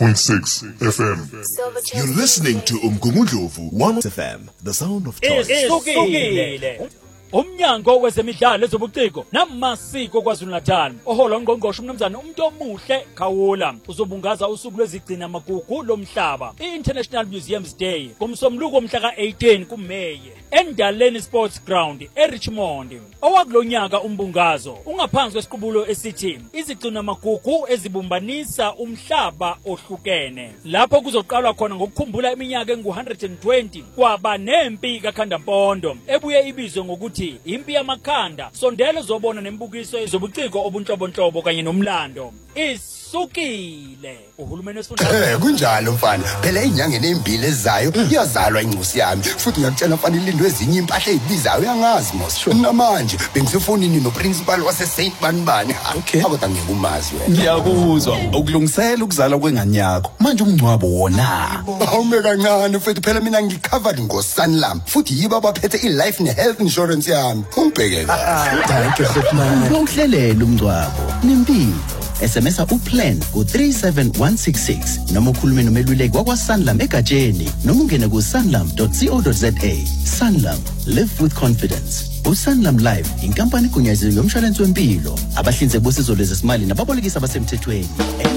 105.6 FM. You're listening to Umgungundlovu 1 FM, the sound of choice. Isukile. Umnyango wezemidlalo ezobuciko namasiko KwaZulu-Natal ohola ungqongqoshe umnumzana umuntu omuhle Khawula uzobungaza usuku lwezigcina magugu lomhlaba iInternational Museums Day kumsomluko mhla ka-18 kuMeyi eNdaleni Sports Ground eRichmond. Owakulonyaka umbungazo ungaphansi kwesiqubulo esithi izigcina magugu ezibumbanisa umhlaba ohlukene. Lapho kuzoqalwa khona ngokukhumbula iminyaka engu-120 kwaba nempi kaKhandampondo ebuye ibizwe ngokuthi impi yamakhanda. Sondelo zobona nembukiso ezobuciko obunhlobonhlobo kanye nomlando. Isukile. Uhulumeni wesifundazwe kunjalo mfana. Phela inyanga ezimbili ezayo iyazalwa incosi yami. Futhi ngiyakutshela mfana ilindwe ezinye impahla ezibizayo uyangazi mos. Namanje bengisefonini noprincipal wase Saint Banibani. Kodwa ngikumazi wena. Ngiyakuzwa ukulungisela ukuzala kwengane yakho. Manje umncwabo wona. Awume kancane mfethu phela mina ngicovered ngoSanlam. Futhi yibo abaphethe iLife neHealth Insurance yami. Ungibhekele. Danke Sefman. Ngikuhlelela umncwabo. Nempilo. SMS uplan ku37166 noma ukhulume nomeluleki wakwaSanlam egatsheni noma ungene ku sanlam.co.za. Sanlam, live with confidence. uSanlam Life inkampani egunyaziwe yomshwalense wempilo abahlinzeki bosizo lwezesimali nababolekisi abasemthethweni.